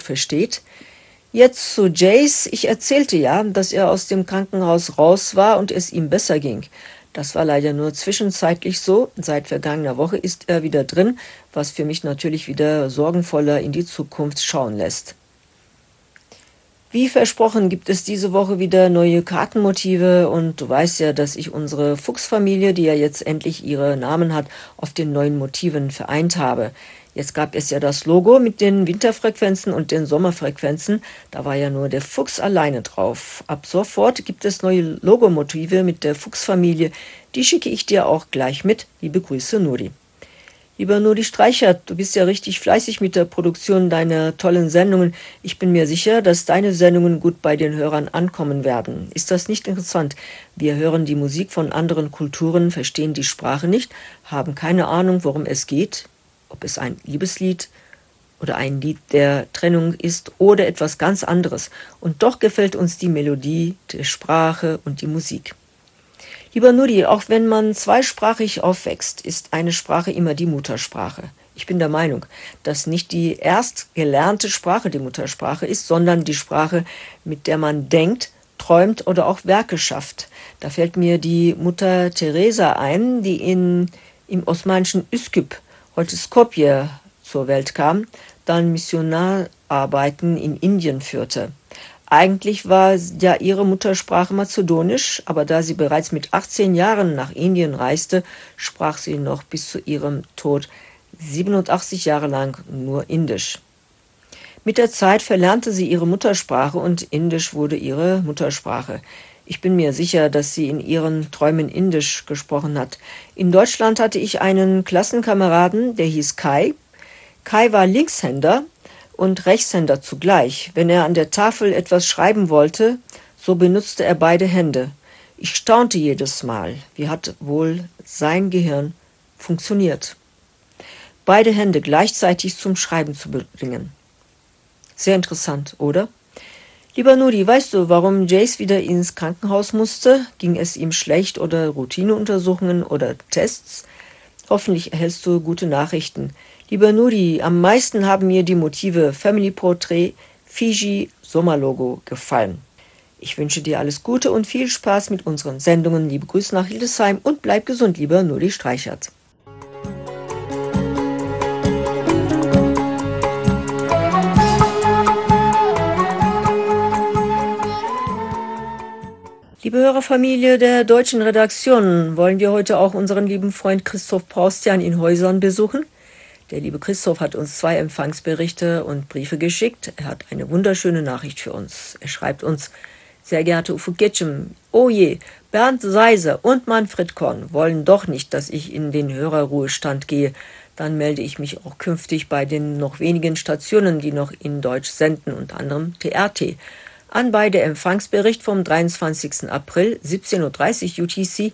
versteht. Jetzt zu Jace. Ich erzählte ja, dass er aus dem Krankenhaus raus war und es ihm besser ging. Das war leider nur zwischenzeitlich so. Seit vergangener Woche ist er wieder drin, was für mich natürlich wieder sorgenvoller in die Zukunft schauen lässt. Wie versprochen gibt es diese Woche wieder neue Kartenmotive und du weißt ja, dass ich unsere Fuchsfamilie, die ja jetzt endlich ihre Namen hat, auf den neuen Motiven vereint habe. Jetzt gab es ja das Logo mit den Winterfrequenzen und den Sommerfrequenzen. Da war ja nur der Fuchs alleine drauf. Ab sofort gibt es neue Logomotive mit der Fuchsfamilie. Die schicke ich dir auch gleich mit. Liebe Grüße, Nuri. Lieber Nuri Streichert, du bist ja richtig fleißig mit der Produktion deiner tollen Sendungen. Ich bin mir sicher, dass deine Sendungen gut bei den Hörern ankommen werden. Ist das nicht interessant? Wir hören die Musik von anderen Kulturen, verstehen die Sprache nicht, haben keine Ahnung, worum es geht, ob es ein Liebeslied oder ein Lied der Trennung ist oder etwas ganz anderes. Und doch gefällt uns die Melodie, die Sprache und die Musik. Lieber Nuri, auch wenn man zweisprachig aufwächst, ist eine Sprache immer die Muttersprache. Ich bin der Meinung, dass nicht die erst gelernte Sprache die Muttersprache ist, sondern die Sprache, mit der man denkt, träumt oder auch Werke schafft. Da fällt mir die Mutter Teresa ein, die im osmanischen Üsküp, heute Skopje, zur Welt kam, dann Missionararbeiten in Indien führte. Eigentlich war ja ihre Muttersprache Mazedonisch, aber da sie bereits mit 18 Jahren nach Indien reiste, sprach sie noch bis zu ihrem Tod 87 Jahre lang nur Indisch. Mit der Zeit verlernte sie ihre Muttersprache und Indisch wurde ihre Muttersprache. Ich bin mir sicher, dass sie in ihren Träumen Indisch gesprochen hat. In Deutschland hatte ich einen Klassenkameraden, der hieß Kai. Kai war Linkshänder und Rechtshänder zugleich. Wenn er an der Tafel etwas schreiben wollte, so benutzte er beide Hände. Ich staunte jedes Mal, wie hat wohl sein Gehirn funktioniert, beide Hände gleichzeitig zum Schreiben zu bringen. Sehr interessant, oder? Lieber Nuri, weißt du, warum Jace wieder ins Krankenhaus musste? Ging es ihm schlecht oder Routineuntersuchungen oder Tests? Hoffentlich erhältst du gute Nachrichten. Lieber Nuri, am meisten haben mir die Motive Family Portrait, Fiji, Sommerlogo gefallen. Ich wünsche dir alles Gute und viel Spaß mit unseren Sendungen. Liebe Grüße nach Hildesheim und bleib gesund, lieber Nuri Streichert. Liebe Hörerfamilie der deutschen Redaktion, wollen wir heute auch unseren lieben Freund Christoph Paustian in Häusern besuchen? Der liebe Christoph hat uns 2 Empfangsberichte und Briefe geschickt. Er hat eine wunderschöne Nachricht für uns. Er schreibt uns: Sehr geehrte Ufo Getchem, oh je, Bernd Seiser und Manfred Korn wollen doch nicht, dass ich in den Hörerruhestand gehe. Dann melde ich mich auch künftig bei den noch wenigen Stationen, die noch in Deutsch senden, unter anderem TRT. An bei der Empfangsbericht vom 23. April, 17:30 Uhr UTC,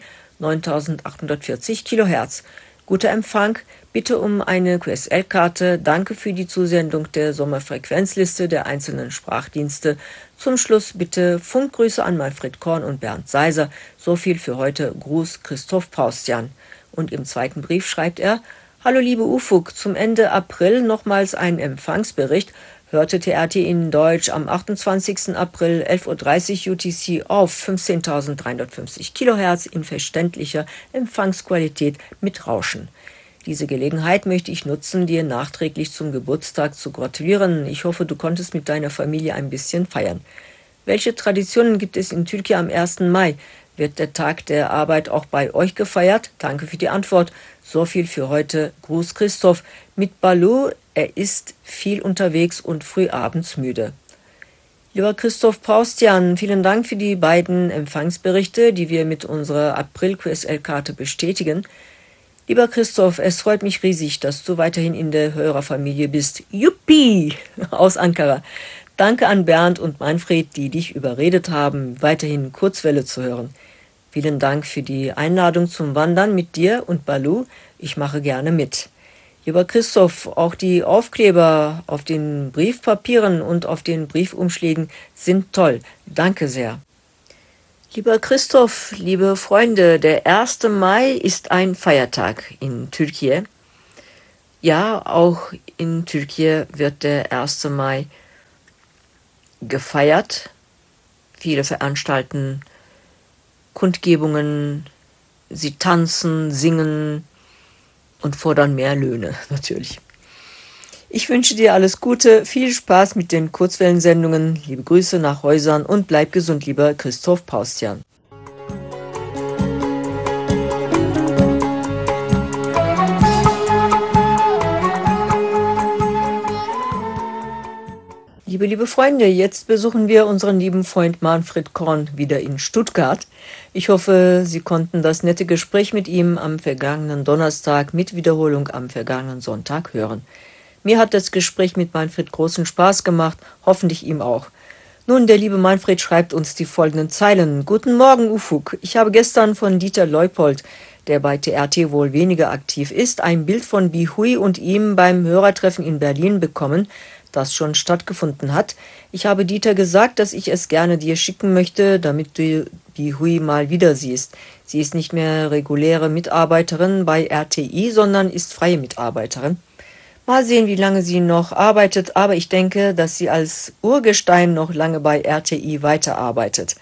9840 Kilohertz. Guter Empfang, bitte um eine QSL-Karte. Danke für die Zusendung der Sommerfrequenzliste der einzelnen Sprachdienste. Zum Schluss bitte Funkgrüße an Manfred Korn und Bernd Seiser. So viel für heute. Gruß Christoph Paustian. Und im zweiten Brief schreibt er: Hallo liebe Ufuk, zum Ende April nochmals ein Empfangsbericht. Hörte TRT in Deutsch am 28. April 11:30 Uhr UTC auf 15.350 Kilohertz in verständlicher Empfangsqualität mit Rauschen. Diese Gelegenheit möchte ich nutzen, dir nachträglich zum Geburtstag zu gratulieren. Ich hoffe, du konntest mit deiner Familie ein bisschen feiern. Welche Traditionen gibt es in Türkei am 1. Mai? Wird der Tag der Arbeit auch bei euch gefeiert? Danke für die Antwort. So viel für heute. Gruß Christoph. Mit Balu, er ist viel unterwegs und früh abends müde. Lieber Christoph Paustian, vielen Dank für die beiden Empfangsberichte, die wir mit unserer April-QSL-Karte bestätigen. Lieber Christoph, es freut mich riesig, dass du weiterhin in der Hörerfamilie bist. Juppie! Aus Ankara. Danke an Bernd und Manfred, die dich überredet haben, weiterhin Kurzwelle zu hören. Vielen Dank für die Einladung zum Wandern mit dir und Balu. Ich mache gerne mit. Lieber Christoph, auch die Aufkleber auf den Briefpapieren und auf den Briefumschlägen sind toll. Danke sehr. Lieber Christoph, liebe Freunde, der 1. Mai ist ein Feiertag in Türkei. Ja, auch in Türkei wird der 1. Mai gefeiert. Viele veranstalten Kundgebungen, sie tanzen, singen und fordern mehr Löhne, natürlich. Ich wünsche dir alles Gute, viel Spaß mit den Kurzwellensendungen, liebe Grüße nach Häusern und bleib gesund, lieber Christoph Paustian. Liebe Freunde, jetzt besuchen wir unseren lieben Freund Manfred Korn wieder in Stuttgart. Ich hoffe, Sie konnten das nette Gespräch mit ihm am vergangenen Donnerstag mit Wiederholung am vergangenen Sonntag hören. Mir hat das Gespräch mit Manfred großen Spaß gemacht, hoffentlich ihm auch. Nun, der liebe Manfred schreibt uns die folgenden Zeilen. Guten Morgen, Ufuk. Ich habe gestern von Dieter Leupold, der bei TRT wohl weniger aktiv ist, ein Bild von Bihui und ihm beim Hörertreffen in Berlin bekommen, das schon stattgefunden hat. Ich habe Dieter gesagt, dass ich es gerne dir schicken möchte, damit du Bihui mal wieder siehst. Sie ist nicht mehr reguläre Mitarbeiterin bei RTI, sondern ist freie Mitarbeiterin. Mal sehen, wie lange sie noch arbeitet, aber ich denke, dass sie als Urgestein noch lange bei RTI weiterarbeitet.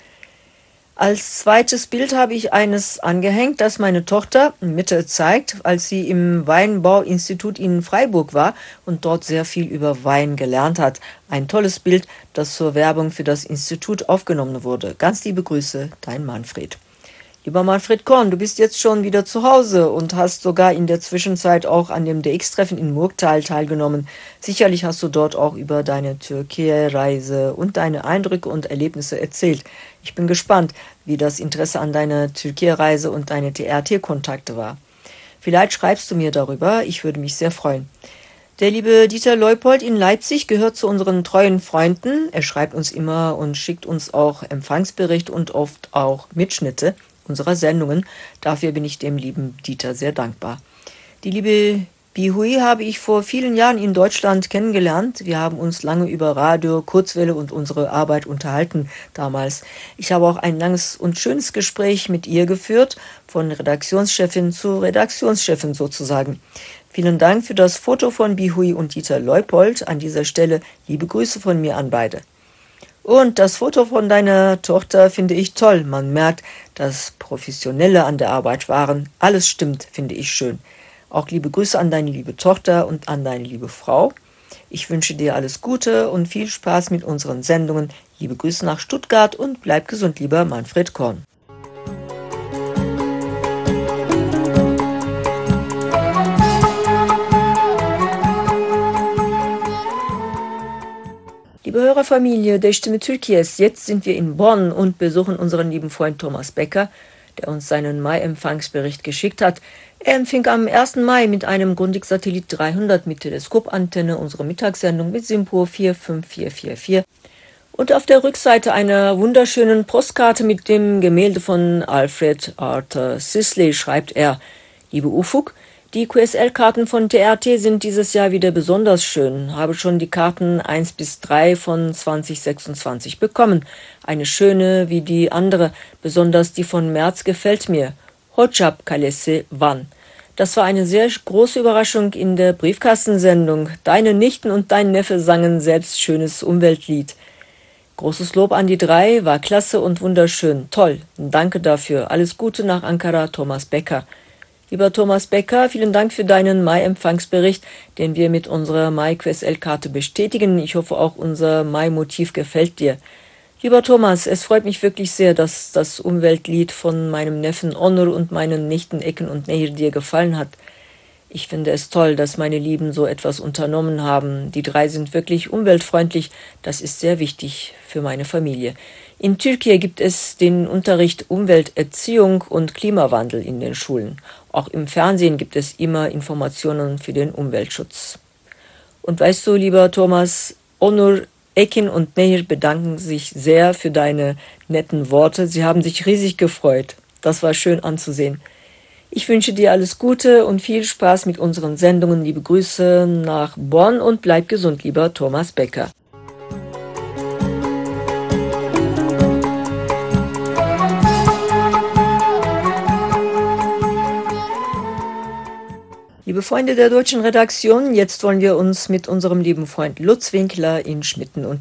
Als zweites Bild habe ich eines angehängt, das meine Tochter Mitte zeigt, als sie im Weinbauinstitut in Freiburg war und dort sehr viel über Wein gelernt hat. Ein tolles Bild, das zur Werbung für das Institut aufgenommen wurde. Ganz liebe Grüße, dein Manfred. Lieber Manfred Korn, du bist jetzt schon wieder zu Hause und hast sogar in der Zwischenzeit auch an dem DX-Treffen in Murgtal teilgenommen. Sicherlich hast du dort auch über deine Türkei-Reise und deine Eindrücke und Erlebnisse erzählt. Ich bin gespannt, wie das Interesse an deiner Türkei-Reise und deine TRT-Kontakte war. Vielleicht schreibst du mir darüber, ich würde mich sehr freuen. Der liebe Dieter Leupold in Leipzig gehört zu unseren treuen Freunden. Er schreibt uns immer und schickt uns auch Empfangsbericht und oft auch Mitschnitte unserer Sendungen. Dafür bin ich dem lieben Dieter sehr dankbar. Die liebe Bihui habe ich vor vielen Jahren in Deutschland kennengelernt. Wir haben uns lange über Radio, Kurzwelle und unsere Arbeit unterhalten damals. Ich habe auch ein langes und schönes Gespräch mit ihr geführt, von Redaktionschefin zu Redaktionschefin sozusagen. Vielen Dank für das Foto von Bihui und Dieter Leupold. An dieser Stelle liebe Grüße von mir an beide. Und das Foto von deiner Tochter finde ich toll. Man merkt, dass Professionelle an der Arbeit waren. Alles stimmt, finde ich schön. Auch liebe Grüße an deine liebe Tochter und an deine liebe Frau. Ich wünsche dir alles Gute und viel Spaß mit unseren Sendungen. Liebe Grüße nach Stuttgart und bleib gesund, lieber Manfred Korn. Liebe Hörerfamilie der Stimme Türkies, jetzt sind wir in Bonn und besuchen unseren lieben Freund Thomas Becker, der uns seinen Mai-Empfangsbericht geschickt hat. Er empfing am 1. Mai mit einem Grundig-Satellit 300 mit Teleskopantenne unsere Mittagssendung mit SINPO 45444 und auf der Rückseite einer wunderschönen Postkarte mit dem Gemälde von Alfred Arthur Sisley schreibt er: Liebe Ufuk, die QSL-Karten von TRT sind dieses Jahr wieder besonders schön. Habe schon die Karten 1 bis 3 von 2026 bekommen. Eine schöne wie die andere, besonders die von März gefällt mir. Hocap Kalesi Van. Das war eine sehr große Überraschung in der Briefkastensendung. Deine Nichten und dein Neffe sangen selbst schönes Umweltlied. Großes Lob an die drei, war klasse und wunderschön. Toll. Danke dafür. Alles Gute nach Ankara, Thomas Becker. Lieber Thomas Becker, vielen Dank für deinen Mai-Empfangsbericht, den wir mit unserer Mai-QSL-Karte bestätigen. Ich hoffe, auch unser Mai-Motiv gefällt dir. Lieber Thomas, es freut mich wirklich sehr, dass das Umweltlied von meinem Neffen Onur und meinen Nichten Ekin und Nehir dir gefallen hat. Ich finde es toll, dass meine Lieben so etwas unternommen haben. Die drei sind wirklich umweltfreundlich. Das ist sehr wichtig für meine Familie. In Türkei gibt es den Unterricht Umwelterziehung und Klimawandel in den Schulen. Auch im Fernsehen gibt es immer Informationen für den Umweltschutz. Und weißt du, lieber Thomas, Onur, Ekin und Nehir bedanken sich sehr für deine netten Worte. Sie haben sich riesig gefreut. Das war schön anzusehen. Ich wünsche dir alles Gute und viel Spaß mit unseren Sendungen. Liebe Grüße nach Bonn und bleib gesund, lieber Thomas Becker. Liebe Freunde der deutschen Redaktion, jetzt wollen wir uns mit unserem lieben Freund Lutz Winkler in Schmitten und